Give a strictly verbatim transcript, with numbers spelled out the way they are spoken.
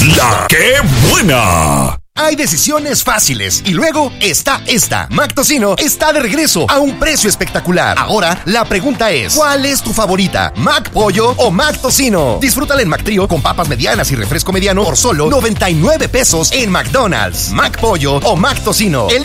¡La que buena! Hay decisiones fáciles y luego está esta. McTocino está de regreso a un precio espectacular. Ahora la pregunta es, ¿cuál es tu favorita? ¿McPollo o McTocino? Disfrútala en McTrío con papas medianas y refresco mediano por solo noventa y nueve pesos en McDonald's. McPollo o McTocino.